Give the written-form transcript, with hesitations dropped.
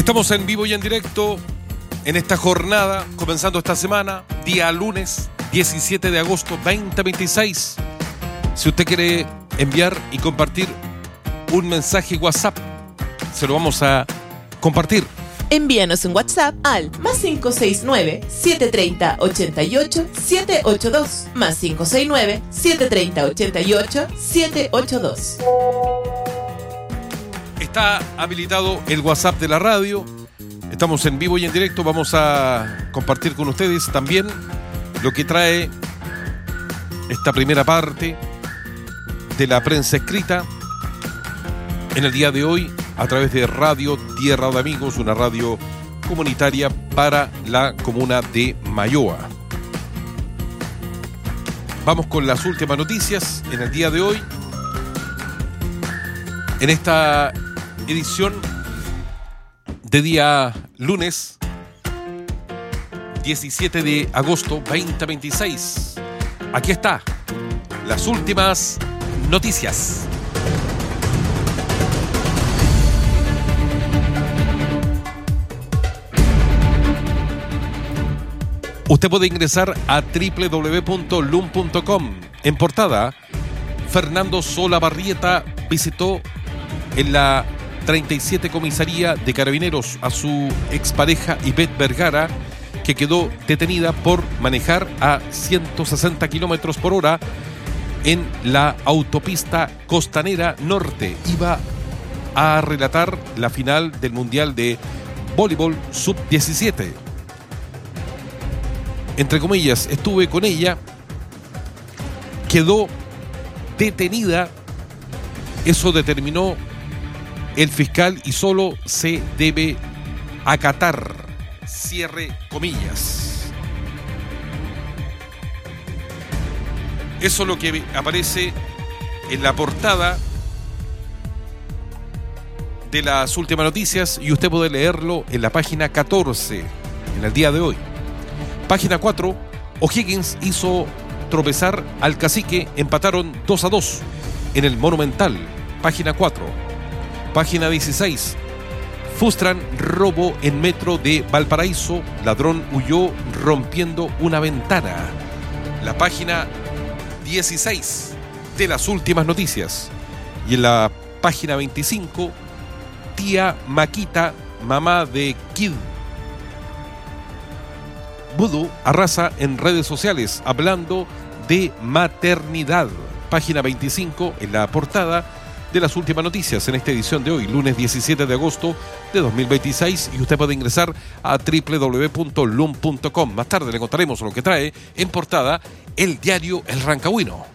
Estamos en vivo y en directo en esta jornada, comenzando esta semana, día lunes 17 de agosto 2026. Si usted quiere enviar y compartir un mensaje WhatsApp, se lo vamos a compartir. Envíanos un WhatsApp al +569-730-88-782, +569-730-88-782. Está habilitado el WhatsApp de la radio. Estamos en vivo y en directo. Vamos a compartir con ustedes también lo que trae esta primera parte de la prensa escrita en el día de hoy a través de Radio Tierra de Amigos, una radio comunitaria para la comuna de Mayoa. Vamos con las últimas noticias en el día de hoy. En esta edición de día lunes 17 de agosto 2026. Aquí está, las últimas noticias. Usted puede ingresar a www.lum.com. En portada, Fernando Solabarrieta visitó en la 37 Comisaría de Carabineros a su expareja Ivette Vergara, que quedó detenida por manejar a 160 kilómetros por hora en la autopista Costanera Norte. Iba a relatar la final del Mundial de Voleibol Sub-17. Entre comillas, estuve con ella, quedó detenida, eso determinó el fiscal y solo se debe acatar, cierre comillas. Eso es lo que aparece en la portada de las últimas noticias y usted puede leerlo en la página 14 en el día de hoy. Página 4, O'Higgins hizo tropezar al Cacique, empataron 2-2 en el Monumental. Página 4. Página 16, frustran robo en metro de Valparaíso, ladrón huyó rompiendo una ventana. La página 16 de las últimas noticias. Y en la página 25, tía Maquita, mamá de Kid Voodoo, arrasa en redes sociales hablando de maternidad. Página 25 en la portada de las últimas noticias en esta edición de hoy, lunes 17 de agosto de 2026, y usted puede ingresar a www.lum.com. Más tarde le contaremos lo que trae en portada el diario El Rancagüino.